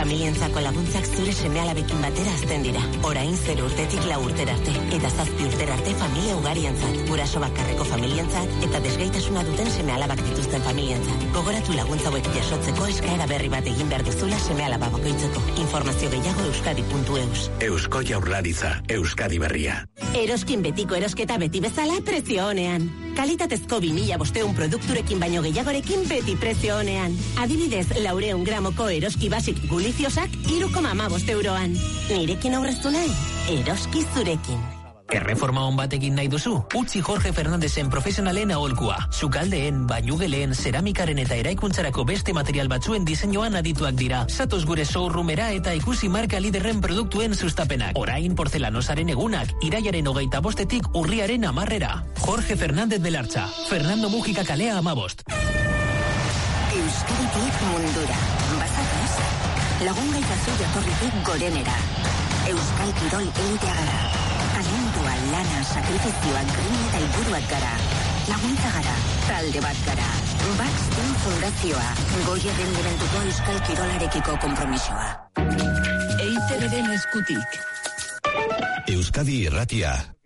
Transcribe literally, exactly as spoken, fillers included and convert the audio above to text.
Familientzako laguntzak zure seme-alabekin batera azten dira. Orain zero urtetik lau urtera arte. Eta zazpi urtera arte familia ugarientzat, guraso bakarreko familientzat, eta desgaitasuna duten seme-alabak dituzten familientzat. Gogoratu laguntza hauek jasotzeko eskaera berri bat egin behar duzula seme-alaba bakoitzeko. Informazio gehiago euskadi puntu eus. Eusko Jaurlaritza, Euskadi berria. Eroskin betiko erosketa beti bezala prezio honean. Kalitatezko bi mila bosteun produkturekin baino gehiagorekin beti prezio honean. Adibidez, laureun gramoko eroski basik guliziosak hiru koma hamabost euroan. Nirekin aurreztu nahi? Eroski zurekin. Erreforma hon batekin nahi duzu? Utzi Jorge Fernandezen profesionalen aholkua. Sukaldeen, bainugeleen, zeramikaren eta eraikuntzarako beste material batzuen diseinuan adituak dira. Zatoz gure showroomera eta ikusi marka liderren produktuen sustapenak. Orain portelanosaren egunak, iraiaren hogeita bostetik urriaren amarrera. Jorge Fernández Belartza, Fernando Mújica kalea amabost. Euskaditik mundura. Bazatez, lagun gaitazu jatorritik gorenera. Euskal Kirol elitea gara. Talentua, lana, sakrifizioak, grin eta helburuak gara. Laguntza gara, talde bat gara. Baxten Fundazioa, Goia rendimentuko Euskal Kirolarekiko konpromisoa. E I Te Beren eskutik. Euskadi Irratia,